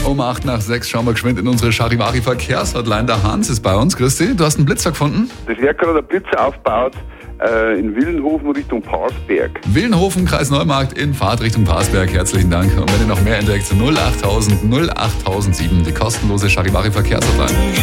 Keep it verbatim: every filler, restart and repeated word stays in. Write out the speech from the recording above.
Um acht nach sechs schauen wir geschwind in unsere Charivari-Verkehrshotline. Der Hans ist bei uns. Grüß dich, du hast einen Blitzer gefunden? Das wird gerade ein Blitzer aufgebaut äh, in Willenhofen Richtung Parsberg. Willenhofen, Kreis Neumarkt in Fahrt Richtung Parsberg. Herzlichen Dank. Und wenn ihr noch mehr entdeckt, null acht null null null acht null null sieben, die kostenlose Charivari-Verkehrshotline.